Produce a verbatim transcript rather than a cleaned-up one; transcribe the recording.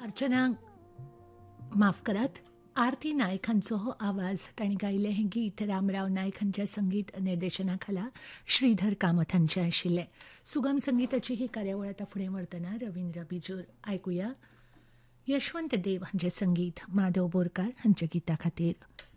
अर्चना माफ करात आरती नायक हांचो हो आवाज तांणी गायिल्लें हें गीत रामराव नायक हांच्या संगीत निर्देशनाखाला श्रीधर कामत हांचें आशिल्लें. सुगम संगीताची ही कार्यावळ आतां फुडें व्हरतना रवींद्र बिजूर आयकुया. यशवंत देव हांचें संगीत माधव बोरकार हांच्या गिता खातीर.